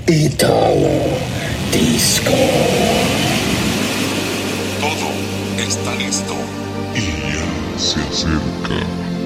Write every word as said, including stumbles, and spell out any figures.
Italo Disco. Todo está listo. Y ya se acerca